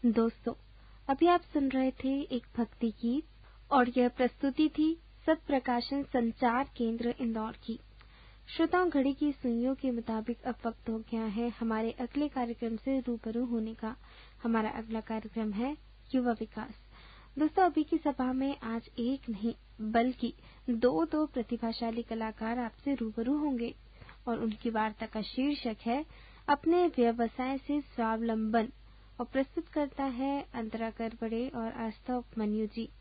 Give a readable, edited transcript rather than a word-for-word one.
दोस्तों, अभी आप सुन रहे थे एक भक्ति गीत और यह प्रस्तुति थी सत्प्रकाशन संचार केंद्र इंदौर की। श्रोताओं, घड़ी की सुइयों के मुताबिक अब वक्त हो गया है हमारे अगले कार्यक्रम से रूबरू होने का। हमारा अगला कार्यक्रम है युवा विकास। दोस्तों, अभी की सभा में आज एक नहीं बल्कि दो प्रतिभाशाली कलाकार आपसे रूबरू होंगे और उनकी वार्ता का शीर्षक है अपने व्यवसाय से स्वावलंबन और प्रस्तुत करता है अंतरा करबड़े और आस्था उपमन्यु जी।